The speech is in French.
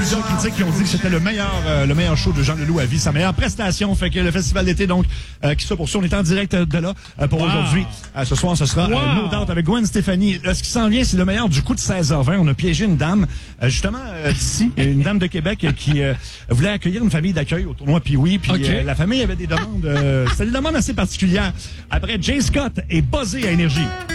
plusieurs critiques qui ont dit que c'était le meilleur show de Jean Leloup à vie, sa meilleure prestation. Fait que le festival d'été, donc, qui se poursuit, on est en direct de là pour aujourd'hui. Ce soir, ce sera No Doubt avec Gwen Stefani. Ce qui s'en vient, c'est le meilleur du coup de 16h20. On a piégé une dame, justement, d'ici, une dame de Québec qui voulait accueillir une famille d'accueil au tournoi Pee-Wee. Puis la famille avait des demandes, c'était des demandes assez particulières. Après, Jay Scott est buzzé à Énergie.